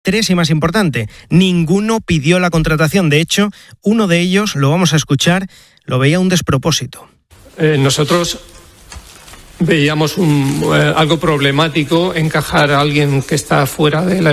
3 y más importante, ninguno pidió la contratación. De hecho, uno de ellos, lo vamos a escuchar, lo veía un despropósito. Nosotros veíamos algo problemático encajar a alguien que está fuera de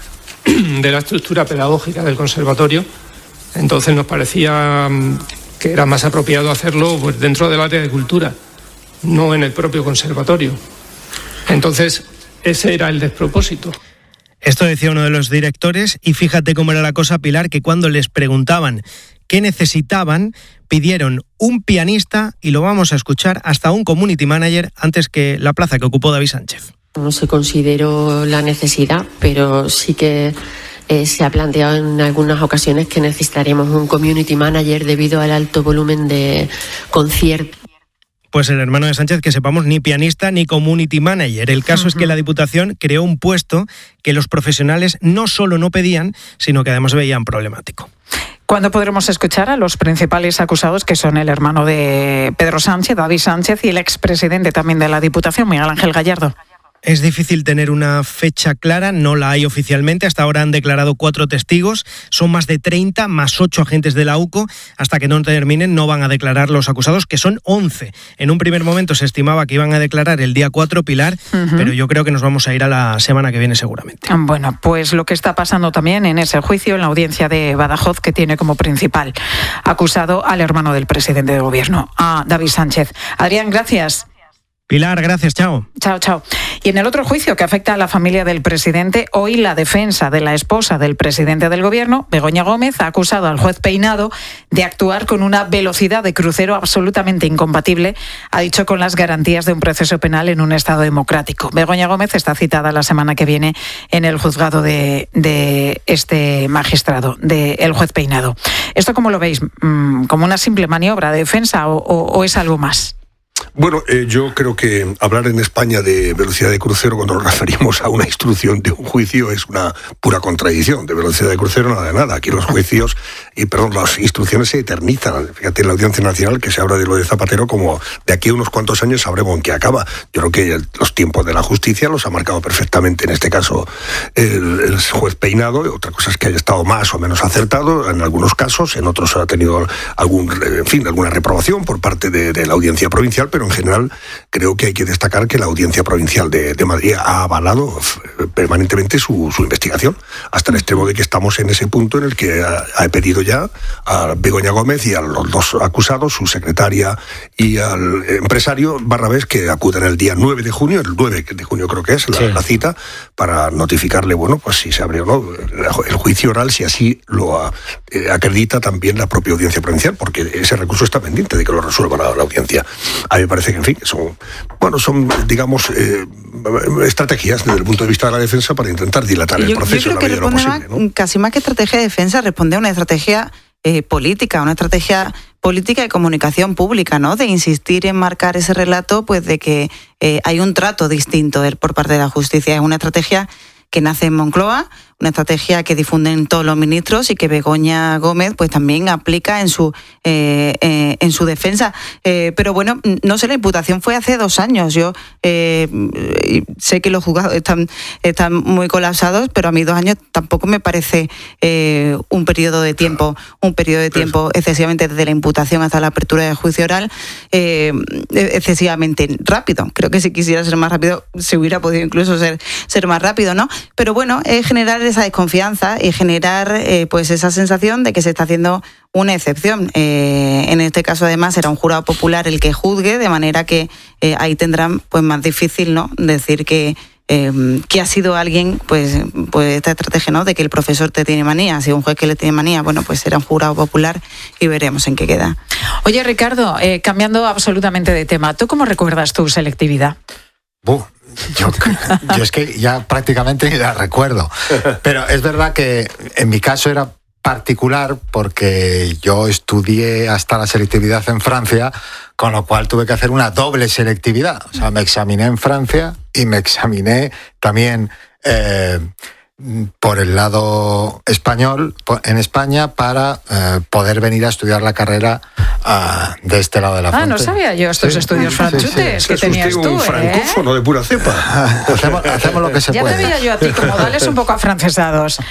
la estructura pedagógica del conservatorio. Entonces nos parecía que era más apropiado hacerlo pues, dentro del área de cultura, no en el propio conservatorio. Entonces, ese era el despropósito. Esto decía uno de los directores y fíjate cómo era la cosa, Pilar, que cuando les preguntaban qué necesitaban, pidieron un pianista y lo vamos a escuchar, hasta un community manager antes que la plaza que ocupó David Sánchez. No se consideró la necesidad, pero sí que se ha planteado en algunas ocasiones que necesitaríamos un community manager debido al alto volumen de conciertos. Pues el hermano de Sánchez, que sepamos, ni pianista ni community manager. El caso es que la Diputación creó un puesto que los profesionales no solo no pedían, sino que además veían problemático. ¿Cuándo podremos escuchar a los principales acusados, que son el hermano de Pedro Sánchez, David Sánchez, y el expresidente también de la Diputación, Miguel Ángel Gallardo? Es difícil tener una fecha clara, no la hay oficialmente. Hasta ahora han declarado 4 testigos, son más de 30, más 8 agentes de la UCO. Hasta que no terminen no van a declarar los acusados, que son 11. En un primer momento se estimaba que iban a declarar el día 4, Pilar, pero yo creo que nos vamos a ir a la semana que viene seguramente. Bueno, pues lo que está pasando también en ese juicio, en la audiencia de Badajoz, que tiene como principal acusado al hermano del presidente de gobierno, a David Sánchez. Adrián, gracias. Pilar, gracias, chao. Chao. Y en el otro juicio que afecta a la familia del presidente, hoy la defensa de la esposa del presidente del gobierno, Begoña Gómez, ha acusado al juez Peinado de actuar con una velocidad de crucero absolutamente incompatible, ha dicho, con las garantías de un proceso penal en un Estado democrático. Begoña Gómez está citada la semana que viene en el juzgado de este magistrado, del juez Peinado. ¿Esto cómo lo veis? ¿Como una simple maniobra de defensa o es algo más? Bueno, yo creo que hablar en España de velocidad de crucero cuando nos referimos a una instrucción de un juicio es una pura contradicción. De velocidad de crucero nada de nada. Aquí los juicios, las instrucciones se eternizan. Fíjate, en la Audiencia Nacional que se habla de lo de Zapatero como de aquí a unos cuantos años sabremos en qué acaba. Yo creo que los tiempos de la justicia los ha marcado perfectamente, en este caso, el juez Peinado. Otra cosa es que haya estado más o menos acertado en algunos casos, en otros ha tenido alguna reprobación por parte de la Audiencia Provincial, pero en general creo que hay que destacar que la Audiencia Provincial de Madrid ha avalado permanentemente su investigación, hasta el extremo de que estamos en ese punto en el que ha pedido ya a Begoña Gómez y a los 2 acusados, su secretaria y al empresario Barrabés, que acudan el día 9 de junio, el 9 de junio creo que es la cita, para notificarle, pues si se abre o no el juicio oral, si así lo acredita también la propia Audiencia Provincial, porque ese recurso está pendiente de que lo resuelva la audiencia. A mí me parece que, en fin, son digamos, estrategias desde el punto de vista de la defensa para intentar dilatar el proceso en la medida de lo posible, ¿no? Casi más que estrategia de defensa, responde a una estrategia política, una estrategia política de comunicación pública, ¿no? De insistir en marcar ese relato, pues de que hay un trato distinto por parte de la justicia. Es una estrategia que nace en Moncloa, una estrategia que difunden todos los ministros y que Begoña Gómez pues también aplica en su defensa. Pero bueno, no sé, la imputación fue hace 2 años. Yo sé que los juzgados están muy colapsados, pero a mí 2 años tampoco me parece un periodo de tiempo excesivamente, desde la imputación hasta la apertura del juicio oral, excesivamente rápido. Creo que si quisiera ser más rápido se hubiera podido incluso ser más rápido, ¿no? Pero bueno, es generar esa desconfianza y generar pues esa sensación de que se está haciendo una excepción. En este caso, además, será un jurado popular el que juzgue, de manera que ahí tendrán pues más difícil, ¿no?, decir que ha sido alguien, pues esta estrategia, ¿no?, de que el profesor te tiene manía. Si un juez que le tiene manía, bueno, pues será un jurado popular y veremos en qué queda. Oye, Ricardo, cambiando absolutamente de tema, ¿tú cómo recuerdas tu selectividad? Yo es que ya prácticamente ni la recuerdo, pero es verdad que en mi caso era particular porque yo estudié hasta la selectividad en Francia, con lo cual tuve que hacer una doble selectividad. O sea, me examiné en Francia y me examiné también por el lado español, en España, para poder venir a estudiar la carrera de este lado de la frontera. No sabía yo estos estudios franchutes que tenías tú. Un francófono de pura cepa. Hacemos lo que se puede. Ya te veía yo a ti como dales un poco afrancesados.